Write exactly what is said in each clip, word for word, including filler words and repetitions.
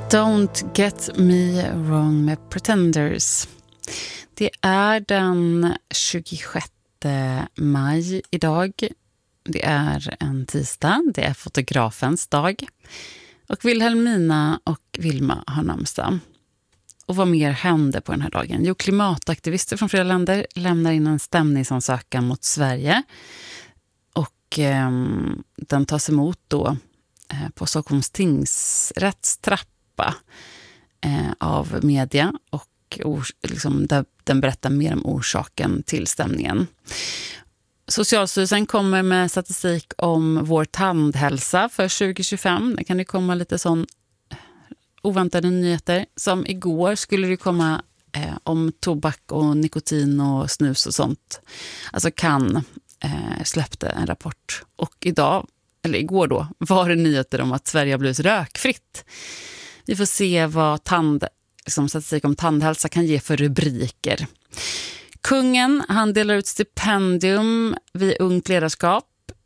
Don't get me wrong med Pretenders. Det är den tjugosjätte maj idag. Det är en tisdag, det är fotografens dag. Och Wilhelmina och Vilma har namnsdag. Och vad mer händer på den här dagen? Jo, klimataktivister från flera länder lämnar in en stämningsansökan mot Sverige. Och eh, den tas emot då eh, på Stockholms tingsrätts trappa eh, av media. Och or- liksom, där, den berättar mer om orsaken till stämningen. Socialstyrelsen kommer med statistik om vår tandhälsa för tjugo tjugofem. Det kan det komma lite sån oväntade nyheter. Som igår skulle det komma eh, om tobak och nikotin och snus och sånt. Alltså kan eh, släppte en rapport. Och idag, eller igår då, var det nyheter om att Sverige har blivit rökfritt. Vi får se vad tand, liksom statistik om tandhälsa kan ge för rubriker. Kungen, han delar ut stipendium vid ungt ledarskap.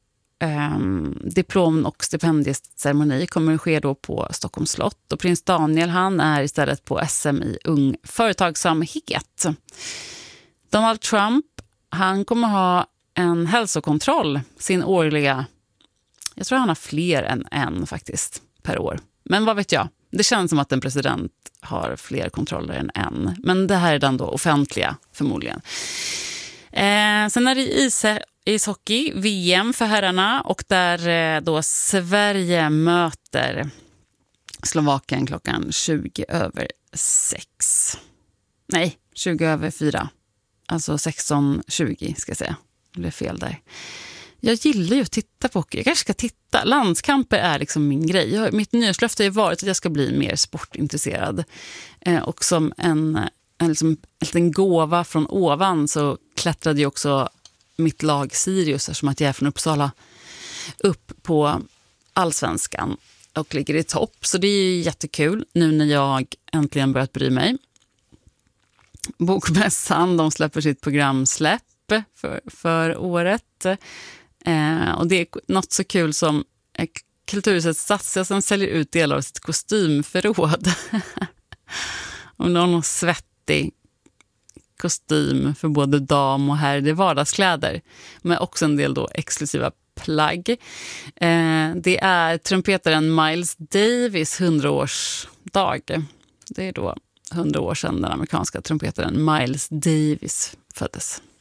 Um, diplom- och stipendieceremoni kommer att ske då på Stockholms slott. Och prins Daniel, han är istället på S M i ung företagsamhet. Donald Trump, han kommer ha en hälsokontroll, sin årliga. Jag tror han har fler än en faktiskt per år. Men vad vet jag? Det känns som att en president har fler kontroller än en. Men det här är den då offentliga förmodligen. Eh, sen är det is- ishockey, V M för herrarna. Och där eh, då Sverige möter Slovakien klockan tjugo över sex. Nej, tjugo över fyra. Alltså sexton tjugo ska jag säga. Det blev fel där. Jag gillar ju att titta på hockey. Jag kanske ska titta. Landskamper är liksom min grej. Jag, mitt nyårslöfte har ju varit att jag ska bli mer sportintresserad. Eh, och som en, en, liksom, en liten gåva från ovan så klättrade ju också mitt lag Sirius, som att jag är från Uppsala, upp på allsvenskan och ligger i topp. Så det är jättekul nu när jag äntligen börjat bry mig. Bokmässan, de släpper sitt programsläpp för, för året. Eh, och det är något så kul som eh, Kulturhuset Stadshuset säljer ut delar av sitt kostymförråd. Och någon svettig kostym för både dam och herr, det är vardagskläder. Men också en del då exklusiva plagg. Eh, det är trumpetaren Miles Davis hundraårsdag. Det är då hundra år sedan den amerikanska trumpetaren Miles Davis föddes.